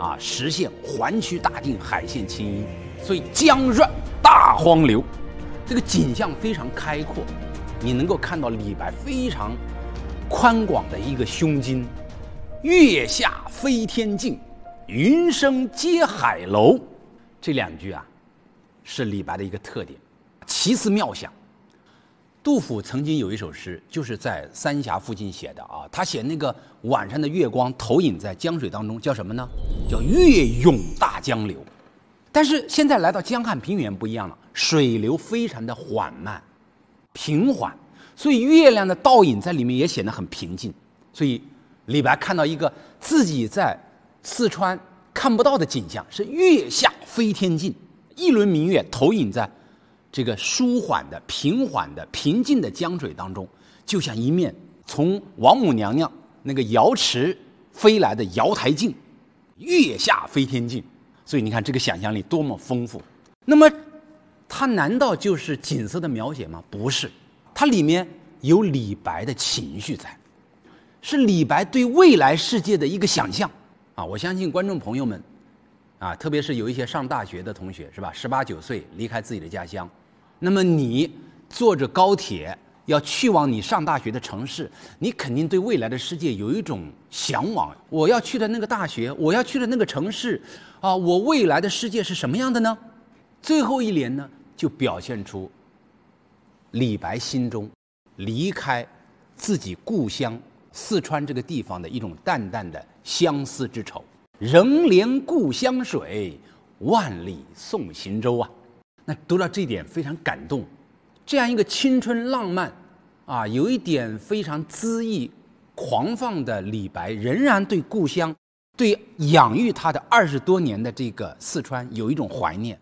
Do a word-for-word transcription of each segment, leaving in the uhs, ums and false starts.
啊，实现环曲大定，海线清音，所以江润大荒流，这个景象非常开阔，你能够看到李白非常宽广的一个胸襟。月下飞天镜，云生接海楼，这两句啊，是李白的一个特点。奇思妙想。杜甫曾经有一首诗，就是在三峡附近写的啊。他写那个晚上的月光投影在江水当中，叫什么呢？叫月涌大江流。但是现在来到江汉平原不一样了，水流非常的缓慢、平缓，所以月亮的倒影在里面也显得很平静。所以李白看到一个自己在四川看不到的景象，是月下飞天镜，一轮明月投影在这个舒缓的、平缓的、平静的江水当中，就像一面从王母娘娘那个瑶池飞来的瑶台镜，月下飞天镜。所以你看这个想象力多么丰富。那么它难道就是景色的描写吗？不是，它里面有李白的情绪在，是李白对未来世界的一个想象啊！我相信观众朋友们啊，特别是有一些上大学的同学，是吧？十八九岁离开自己的家乡，那么你坐着高铁要去往你上大学的城市，你肯定对未来的世界有一种向往。我要去的那个大学，我要去的那个城市啊，我未来的世界是什么样的呢？最后一联呢，就表现出李白心中离开自己故乡四川这个地方的一种淡淡的相思之愁。仍怜故乡水，万里送行舟啊！那读到这一点非常感动。这样一个青春浪漫啊，有一点非常恣意狂放的李白，仍然对故乡、对养育他的二十多年的这个四川有一种怀念。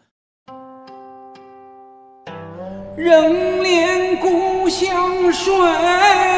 仍怜故乡水。